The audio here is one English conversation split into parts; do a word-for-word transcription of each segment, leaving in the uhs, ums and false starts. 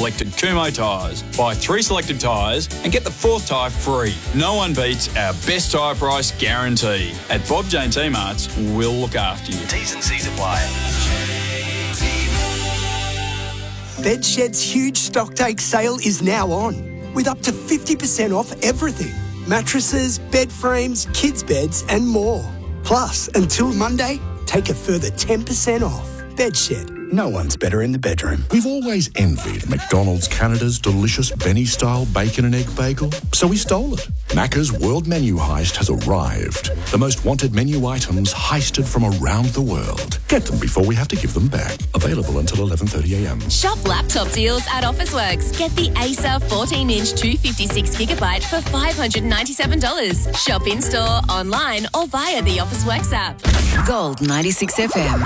selected Kumho tyres. Buy three selected tyres and get the fourth tyre free. No one beats our best tyre price guarantee. At Bob Jane T-Marts, we'll look after you. T's and C's apply. Bedshed's huge stocktake sale is now on, with up to fifty percent off everything. Mattresses, bed frames, kids' beds and more. Plus, until Monday, take a further ten percent off. Bedshed. No one's better in the bedroom. We've always envied McDonald's Canada's delicious Benny-style bacon and egg bagel, so we stole it. Macca's World Menu Heist has arrived. The most wanted menu items heisted from around the world. Get them before we have to give them back. Available until eleven thirty a m. Shop laptop deals at Officeworks. Get the Acer fourteen inch two hundred fifty-six gigabyte for five hundred ninety-seven dollars. Shop in-store, online or via the Officeworks app. Gold ninety-six F M.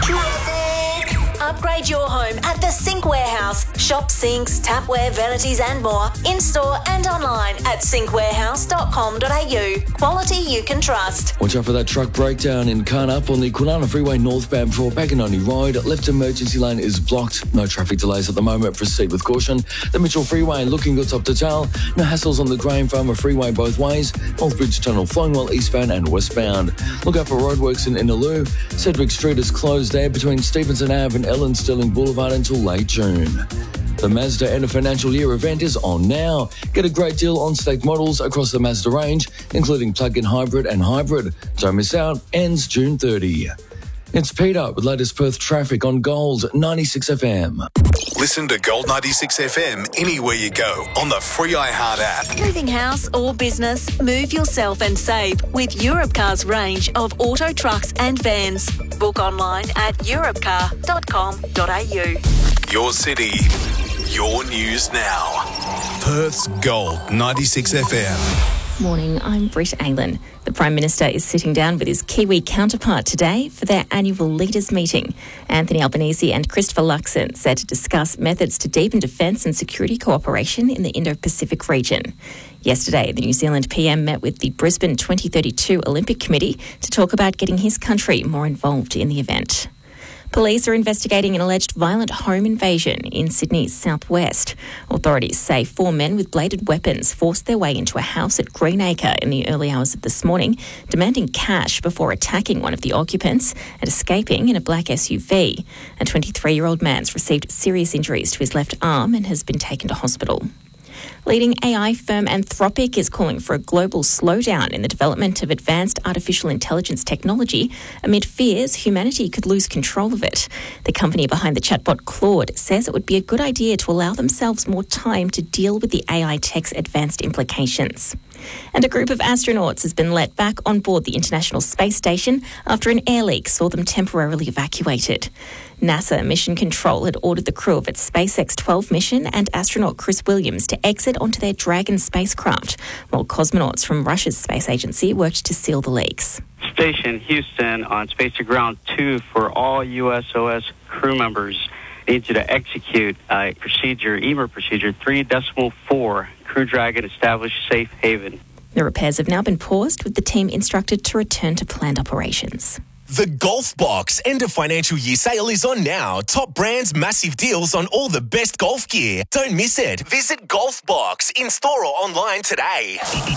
Upgrade your home at the Sink Warehouse. Shop sinks, tapware, vanities and more in-store and online at sink warehouse dot com dot a u. Quality you can trust. Watch out for that truck breakdown in Carnup on the Kwinana Freeway northbound for Paganoni Road. Left emergency lane is blocked. No traffic delays at the moment. Proceed with caution. The Mitchell Freeway looking good top to tail. No hassles on the Graham Farmer Freeway both ways. Northbridge Tunnel flowing well eastbound and westbound. Look out for roadworks in Innaloo. Sedgwick Street is closed there between Stevenson Avenue and Ellen Sterling Boulevard until late June. The Mazda End of Financial Year event is on now. Get a great deal on select models across the Mazda range, including plug-in hybrid and hybrid. Don't miss out. Ends June thirtieth. It's Peter with latest Perth traffic on Gold ninety-six F M. Listen to Gold ninety-six F M anywhere you go on the free iHeart app. Moving house or business, move yourself and save with Europcar's range of auto trucks and vans. Book online at europcar dot com dot a u. Your city, your news now. Perth's Gold ninety-six F M. Morning, I'm Britt Aylan. The Prime Minister is sitting down with his Kiwi counterpart today for their annual leaders meeting. Anthony Albanese and Christopher Luxon set to discuss methods to deepen defence and security cooperation in the Indo-Pacific region. Yesterday, the New Zealand P M met with the Brisbane twenty thirty-two Olympic Committee to talk about getting his country more involved in the event. Police are investigating an alleged violent home invasion in Sydney's southwest. Authorities say four men with bladed weapons forced their way into a house at Greenacre in the early hours of this morning, demanding cash before attacking one of the occupants and escaping in a black S U V. A twenty-three-year-old man's received serious injuries to his left arm and has been taken to hospital. Leading A I firm Anthropic is calling for a global slowdown in the development of advanced artificial intelligence technology amid fears humanity could lose control of it. The company behind the chatbot Claude says it would be a good idea to allow themselves more time to deal with the A I tech's advanced implications. And a group of astronauts has been let back on board the International Space Station after an air leak saw them temporarily evacuated. NASA Mission Control had ordered the crew of its SpaceX twelve mission and astronaut Chris Williams to exit onto their Dragon spacecraft, while cosmonauts from Russia's space agency worked to seal the leaks. Station Houston on Space to Ground two for all U S O S crew members. Needs you to execute a procedure, E M E R procedure three decimal four. Crew Dragon established safe haven. The repairs have now been paused, with the team instructed to return to planned operations. The Golf Box End of Financial Year sale is on now. Top brands, massive deals on all the best golf gear. Don't miss it. Visit Golf Box in store or online today.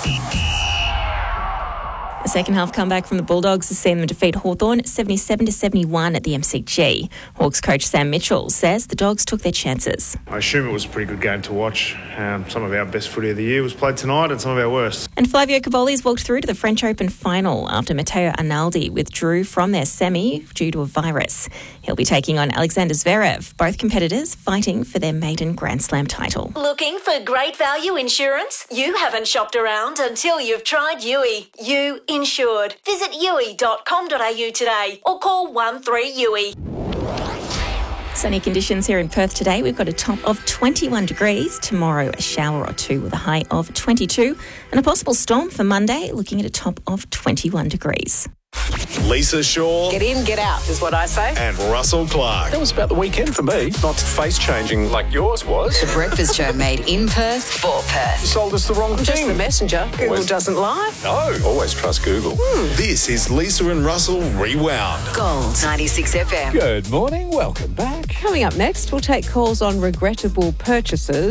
The second half comeback from the Bulldogs has seen them defeat Hawthorn seventy-seven to seventy-one at the M C G. Hawks coach Sam Mitchell says the Dogs took their chances. I assume it was a pretty good game to watch. Um, some of our best footy of the year was played tonight and some of our worst. And Flavio Cavoli's walked through to the French Open final after Matteo Arnaldi withdrew from their semi due to a virus. He'll be taking on Alexander Zverev, both competitors fighting for their maiden Grand Slam title. Looking for great value insurance? You haven't shopped around until you've tried U I. You Insured. Visit u i dot com dot a u today or call one three U I. Sunny conditions here in Perth today. We've got a top of twenty-one degrees. Tomorrow, a shower or two with a high of twenty-two. And a possible storm for Monday, looking at a top of twenty-one degrees. Lisa Shaw. Get in, get out, is what I say. And Russell Clark. That was about the weekend for me, not face-changing like yours was. The Breakfast Show made in Perth for Perth. You sold us the wrong I'm thing. just the messenger. Google Always. doesn't lie. No, always trust Google. Hmm. This is Lisa and Russell Rewound. Gold ninety-six F M. Good morning, welcome back. Coming up next, we'll take calls on regrettable purchases.